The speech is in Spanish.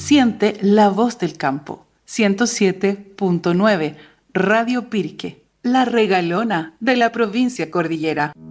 Siente la voz del campo. 107.9 Radio Pirque, la regalona de la provincia cordillera.